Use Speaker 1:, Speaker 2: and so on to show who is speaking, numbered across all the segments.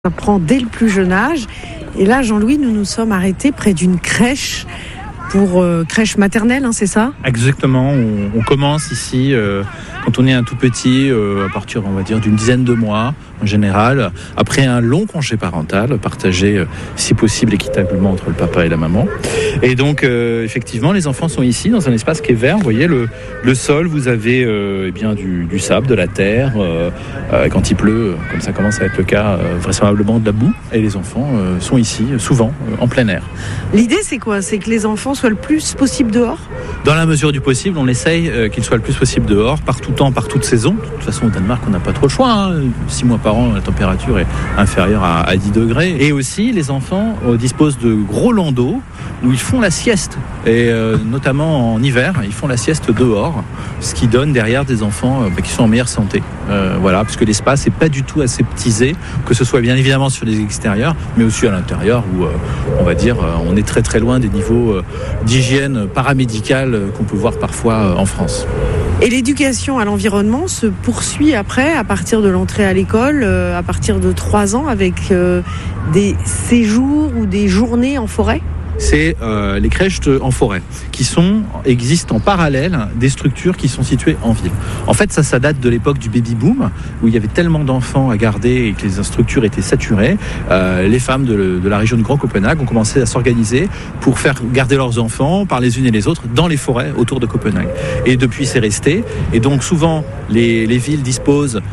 Speaker 1: Ça prend dès le plus jeune âge. Et là, Jean-Louis, nous nous sommes arrêtés près d'une crèche pour crèche maternelle, c'est ça ?
Speaker 2: Exactement. On commence ici quand on est un tout petit, à partir, on va dire, d'une dizaine de mois en général, après un long congé parental, partagé si possible équitablement entre le papa et la maman. Et donc, effectivement, les enfants sont ici dans un espace qui est vert. Vous voyez, le sol, vous avez du sable, de la terre. Quand il pleut, comme ça commence à être le cas, vraisemblablement de la boue. Et les enfants sont ici, souvent, en plein air.
Speaker 1: L'idée, c'est quoi ? C'est que les enfants soient le plus possible dehors ?
Speaker 2: Dans la mesure du possible, on essaye qu'ils soient le plus possible dehors, par tout temps, par toute saison. De toute façon, au Danemark, on n'a pas trop le choix. 6 mois par an, la température est inférieure à 10 degrés. Et aussi, les enfants disposent de gros landaux où ils font la sieste. Et notamment en hiver, ils font la sieste dehors, ce qui donne derrière des enfants qui sont en meilleure santé. Parce que l'espace n'est pas du tout aseptisé, que ce soit bien évidemment sur les extérieurs, mais aussi à l'intérieur où, on est très très loin des niveaux d'hygiène paramédicale qu'on peut voir parfois en France.
Speaker 1: Et l'éducation à l'environnement se poursuit après, à partir de l'entrée à l'école, à partir de 3 ans, avec des séjours ou des journées en forêt ?
Speaker 2: C'est les crèches en forêt qui existent en parallèle des structures qui sont situées en ville. En fait, ça date de l'époque du baby-boom où il y avait tellement d'enfants à garder et que les structures étaient saturées. Les femmes de la région de Grand Copenhague ont commencé à s'organiser pour faire garder leurs enfants par les unes et les autres dans les forêts autour de Copenhague. Et depuis, c'est resté. Et donc, souvent, les villes disposent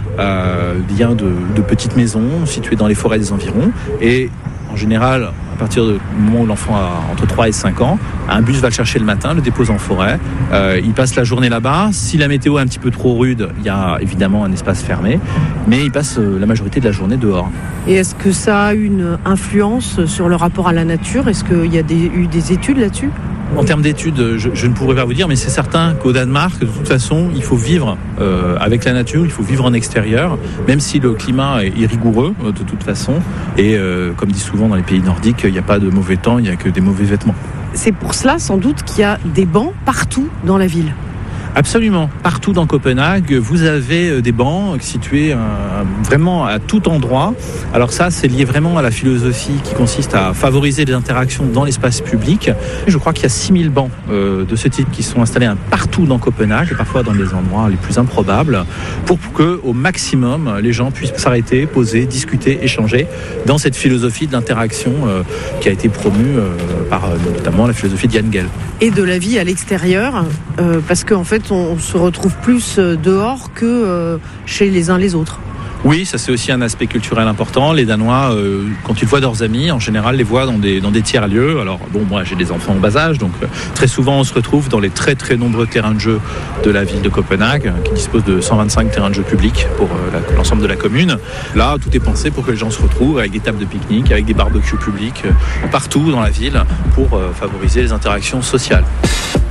Speaker 2: de petites maisons situées dans les forêts des environs. Et en général, à partir du moment où l'enfant a entre 3 et 5 ans, un bus va le chercher le matin, le dépose en forêt. Il passe la journée là-bas. Si la météo est un petit peu trop rude, il y a évidemment un espace fermé. Mais il passe la majorité de la journée dehors.
Speaker 1: Et est-ce que ça a une influence sur le rapport à la nature ? Est-ce qu'il y a eu des études là-dessus ?
Speaker 2: En termes d'études, je ne pourrais pas vous dire, mais c'est certain qu'au Danemark, de toute façon, il faut vivre avec la nature, il faut vivre en extérieur, même si le climat est rigoureux de toute façon. Et comme dit souvent dans les pays nordiques, il n'y a pas de mauvais temps, il n'y a que des mauvais vêtements. C'est
Speaker 1: pour cela, sans doute, qu'il y a des bancs partout dans la ville.
Speaker 2: Absolument. Partout dans Copenhague, vous avez des bancs situés vraiment à tout endroit. Alors ça, c'est lié vraiment à la philosophie qui consiste à favoriser les interactions dans l'espace public. Je crois qu'il y a 6000 bancs de ce type qui sont installés partout dans Copenhague, et parfois dans les endroits les plus improbables, pour que, au maximum, les gens puissent s'arrêter, poser, discuter, échanger dans cette philosophie d'interaction qui a été promue par notamment la philosophie de Jan Gehl.
Speaker 1: Et de la vie à l'extérieur, parce qu'en fait, on se retrouve plus dehors que chez les uns les autres.
Speaker 2: Oui, ça c'est aussi un aspect culturel important. Les Danois, quand ils voient leurs amis, en général, les voient dans des tiers-lieux. Alors moi j'ai des enfants en bas âge, donc très souvent on se retrouve dans les très très nombreux terrains de jeu de la ville de Copenhague, qui dispose de 125 terrains de jeu publics pour l'ensemble de la commune. Là, tout est pensé pour que les gens se retrouvent avec des tables de pique-nique, avec des barbecues publics partout dans la ville pour favoriser les interactions sociales.